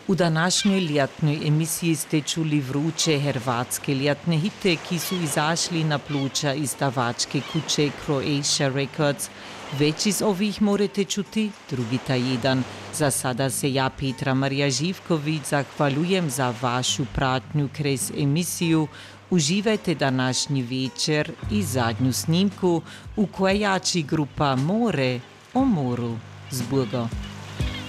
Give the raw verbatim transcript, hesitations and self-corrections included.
U današnjoj ljetnoj emisiji ste čuli vruće hrvatske ljetne hite, ki su izašli na pluća izdavačke kuće Croatia Records. Već iz ovih morate čuti drugi tjedan. Za sada se ja, Petra Marija Živković, zahvaljujem za vašu pratnju kroz emisiju. Uživajte današnji večer i zadnju snimku u kojoj jači grupa More o moru. Zburgo.